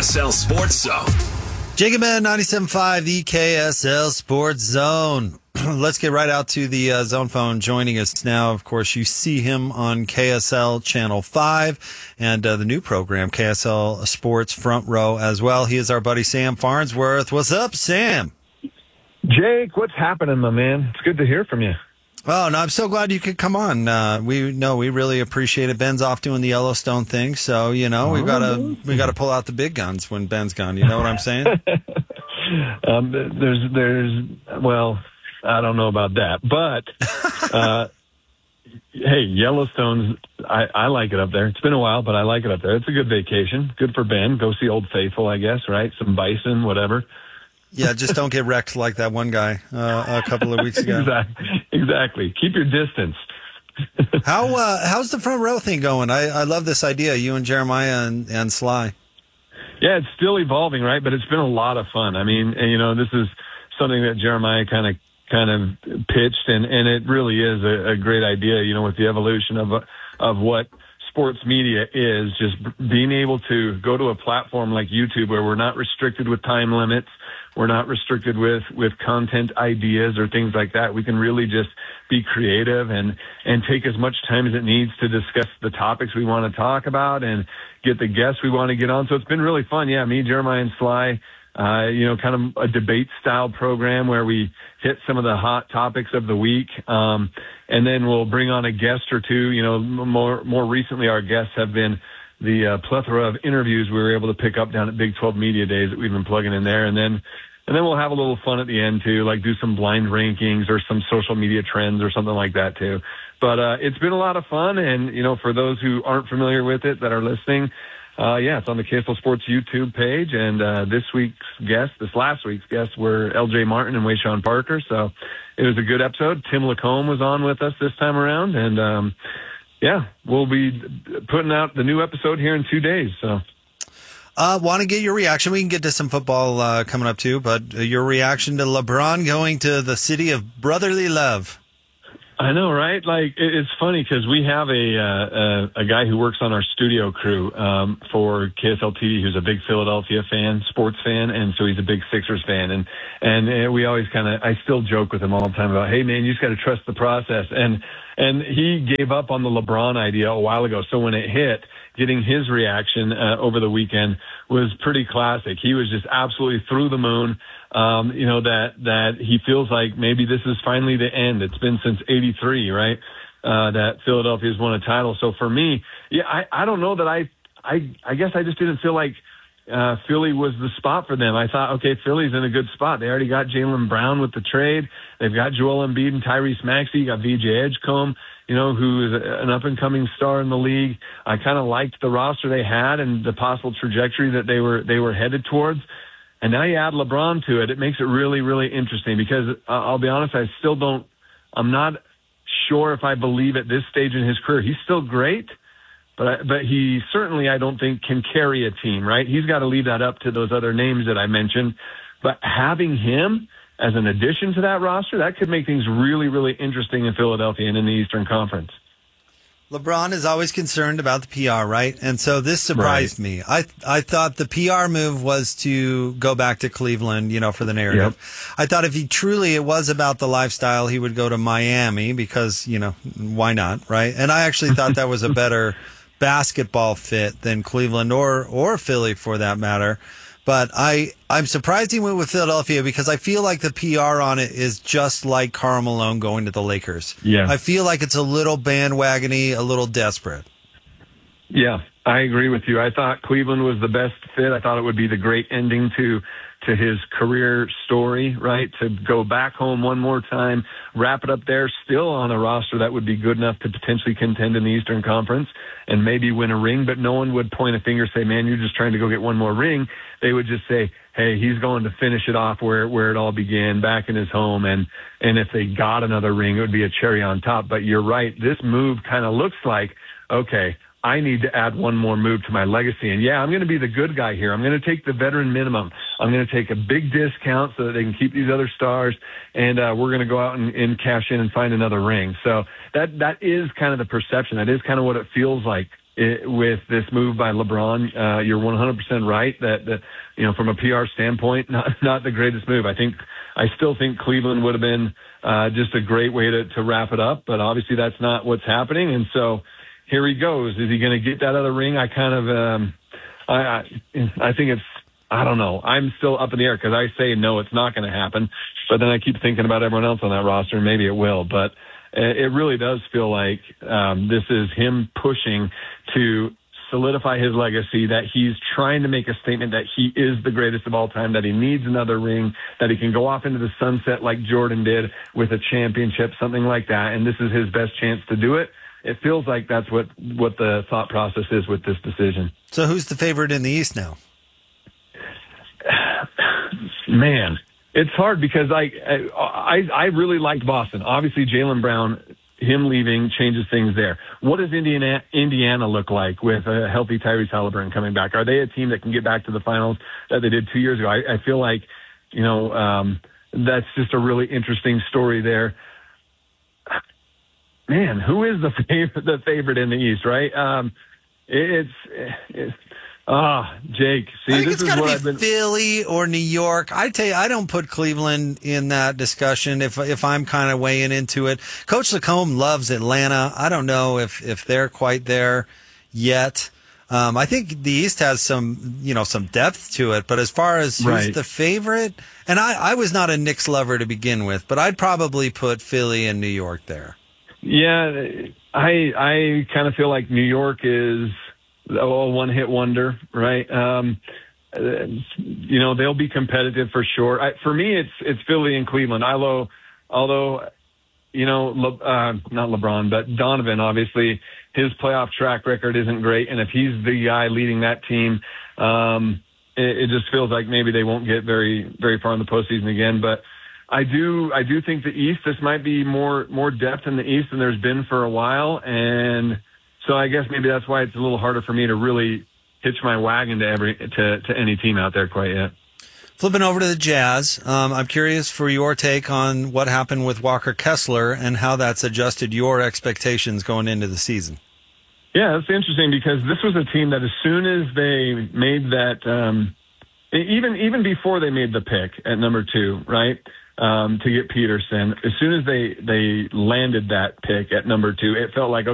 KSL Sports Zone. Jacob Ben, 97.5, the KSL Sports Zone. Let's get right out to the zone phone. Joining us now, of course, you see him on KSL Channel 5 and the new program, KSL Sports Front Row as well. He is our buddy Sam Farnsworth. What's up, Sam? Jake, what's happening, my man? It's good to hear from you. Oh, no, I'm so glad you could come on. We really appreciate it. Ben's off doing the Yellowstone thing, so, we got to pull out the big guns when Ben's gone. You know what I'm saying? Well, I don't know about that, but hey, Yellowstone's, I like it up there. It's been a while, but I like it up there. It's a good vacation. Good for Ben. Go see Old Faithful, I guess, right? Some bison, whatever. Yeah, just don't get wrecked like that one guy a couple of weeks ago. Exactly. Keep your distance. How's the front row thing going? I love this idea, you and Jeremiah and Sly. Yeah, it's still evolving, right? But it's been a lot of fun. I mean, this is something that Jeremiah kind of pitched, and it really is a great idea, with the evolution of what sports media is, just being able to go to a platform like YouTube where we're not restricted with time limits. We're not restricted with content ideas or things like that. We can really just be creative and take as much time as it needs to discuss the topics we want to talk about and get the guests we want to get on. So it's been really fun. Yeah, me, Jeremiah, and Sly, kind of a debate style program where we hit some of the hot topics of the week. And then we'll bring on a guest or two. More recently, our guests have been the plethora of interviews we were able to pick up down at Big 12 Media Days that we've been plugging in there. And then we'll have a little fun at the end too, like do some blind rankings or some social media trends or something like that too. But it's been a lot of fun. And, for those who aren't familiar with it that are listening, it's on the KSL Sports YouTube page. And this last week's guests were LJ Martin and Wayshawn Parker. So it was a good episode. Tim Lacombe was on with us this time around. And, we'll be putting out the new episode here in 2 days. So, want to get your reaction. We can get to some football coming up too, but your reaction to LeBron going to the city of brotherly love. I know, right? Like, it's funny because we have a guy who works on our studio crew for KSL TV who's a big Philadelphia fan, sports fan, and so he's a big Sixers fan. And we always I still joke with him all the time about, hey, man, you just got to trust the process. And he gave up on the LeBron idea a while ago. So when it hit, getting his reaction over the weekend was pretty classic. He was just absolutely through the moon. That he feels like maybe this is finally the end. It's been since '83, right? That Philadelphia's won a title. So for me, I don't know that I guess I just didn't feel like Philly was the spot for them. I thought, okay, Philly's in a good spot. They already got Jaylen Brown with the trade. They've got Joel Embiid and Tyrese Maxey. You got VJ Edgecombe, who is an up-and-coming star in the league. I kind of liked the roster they had and the possible trajectory that they were headed towards. And now you add LeBron to it. It makes it really, really interesting because I'll be honest, I'm not sure if I believe at this stage in his career. He's still great, but he certainly, I don't think, can carry a team, right? He's got to leave that up to those other names that I mentioned. But having him as an addition to that roster, that could make things really, really interesting in Philadelphia and in the Eastern Conference. LeBron is always concerned about the PR, right? And so this surprised me. I thought the PR move was to go back to Cleveland, for the narrative. Yep. I thought if it was about the lifestyle, he would go to Miami because, why not, right? And I actually thought that was a better basketball fit than Cleveland or Philly for that matter. But I'm surprised he went with Philadelphia because I feel like the PR on it is just like Karl Malone going to the Lakers. Yeah. I feel like it's a little bandwagony, a little desperate. Yeah, I agree with you. I thought Cleveland was the best fit. I thought it would be the great ending to his career story, right? To go back home one more time, wrap it up there, still on a roster that would be good enough to potentially contend in the Eastern Conference and maybe win a ring, but no one would point a finger and say, man, you're just trying to go get one more ring. They would just say, hey, he's going to finish it off where it all began, back in his home. And if they got another ring, it would be a cherry on top. But you're right. This move kind of looks like, okay, I need to add one more move to my legacy. And yeah, I'm going to be the good guy here. I'm going to take the veteran minimum. I'm going to take a big discount so that they can keep these other stars. And we're going to go out and cash in and find another ring. So that is kind of the perception. That is kind of what it feels like with this move by LeBron. You're 100% right that from a PR standpoint, not the greatest move. I still think Cleveland would have been just a great way to wrap it up, but obviously that's not what's happening. And so here he goes. Is he going to get that other ring? I think it's, I don't know. I'm still up in the air because I say no, it's not going to happen. But then I keep thinking about everyone else on that roster, and maybe it will. But it really does feel like this is him pushing to solidify his legacy, that he's trying to make a statement that he is the greatest of all time, that he needs another ring, that he can go off into the sunset like Jordan did with a championship, something like that. And this is his best chance to do it. It feels like that's what the thought process is with this decision. So who's the favorite in the East now? Man, it's hard because I really liked Boston. Obviously, Jaylen Brown, him leaving changes things there. What does Indiana look like with a healthy Tyrese Halliburton coming back? Are they a team that can get back to the finals that they did 2 years ago? I feel like, that's just a really interesting story there. Man, who is the favorite in the East, right? Jake. See, I think it's got to be Philly or New York. I tell you, I don't put Cleveland in that discussion if I'm kind of weighing into it. Coach Lacombe loves Atlanta. I don't know if they're quite there yet. I think the East has some depth to it, but as far as who's the favorite, and I was not a Knicks lover to begin with, but I'd probably put Philly and New York there. Yeah, I kind of feel like New York is a one-hit wonder, right? They'll be competitive for sure. For me, it's Philly and Cleveland. Although not LeBron, but Donovan, obviously, his playoff track record isn't great, and if he's the guy leading that team, it just feels like maybe they won't get very, very far in the postseason again. But I do think the East, this might be more depth in the East than there's been for a while, and so I guess maybe that's why it's a little harder for me to really hitch my wagon to any team out there quite yet. Flipping over to the Jazz, I'm curious for your take on what happened with Walker Kessler and how that's adjusted your expectations going into the season. Yeah, it's interesting because this was a team that as soon as they made that, even before they made the pick at number 2, right, to get Peterson, as soon as they landed that pick at number 2, it felt like,